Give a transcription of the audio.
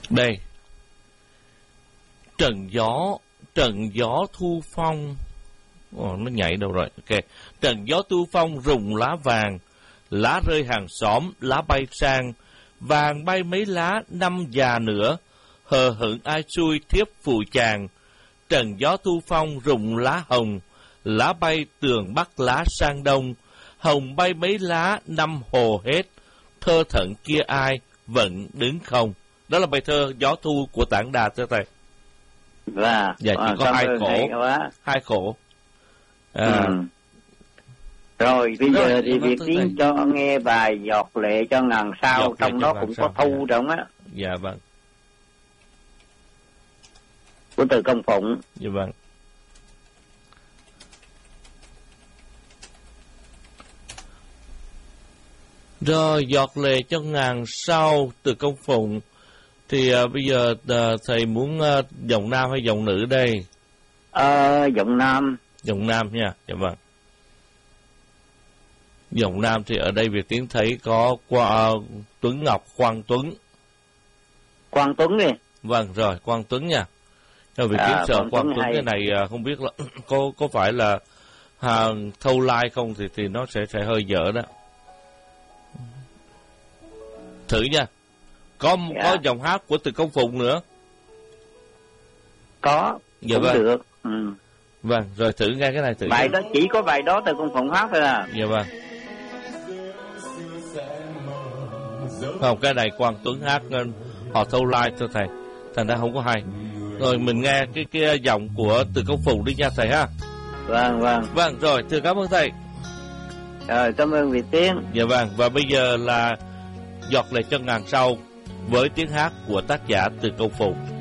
Đây, trần gió thu phong. Nó nhảy đâu rồi? Ok. Trần gió thu phong rụng lá vàng, lá rơi hàng xóm, lá bay sang, vàng bay mấy lá năm già nữa, hờ hững ai xui thiếp phụ chàng. Trần gió thu phong rụng lá hồng, lá bay tường bắc lá sang đông, hồng bay mấy lá năm hồ hết, thơ thận kia ai vẫn đứng không. Đó là bài thơ Gió Thu của Tản Đà thưa thầy. Dạ, chỉ có hai khổ. Rồi bây giờ thì Việt Tiến cho nghe bài Giọt Lệ Cho Ngàn Sao, trong đó cũng có thu trong á. Dạ vâng. Của Từ Công Phụng. Dạ vâng. Rồi, Giọt Lệ Cho Ngàn Sao, Từ Công Phụng. Thì bây giờ thầy muốn giọng nam hay giọng nữ đây? Giọng nam. Giọng nam nha, dạ vâng. Giọng nam thì ở đây Việt Tiến thấy có Tuấn Ngọc, Quang Tuấn. Quang Tuấn đi. Vâng, rồi, Quang Tuấn nha. Cho Việt Tiến sợ Quang Tuấn cái này không biết là có phải là thâu lai không thì nó sẽ hơi dở đó. Thử nha. Có giọng hát của Từ Công Phụng nữa. Có, dạ cũng vâng. được. Vâng, rồi thử nghe cái này thử. Bài đó chỉ có bài đó Từ Công Phụng hát thôi à. Dạ vâng. Không, cái này Quang Tuấn hát họ thâu lai cho thầy, thành ra không có hay. Rồi mình nghe cái giọng của Từ Công Phụng đi nha thầy ha. Vâng, vâng. Vâng, rồi, thưa cảm ơn thầy. Rồi, cảm ơn Việt Tiến. Dạ vâng, và bây giờ là Giọt Lệ Cho Ngàn Sao với tiếng hát của tác giả Từ Công Phụng.